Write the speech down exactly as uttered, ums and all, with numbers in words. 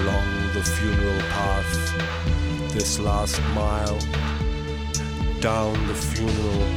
along the funeral path, this last mile, down the funeral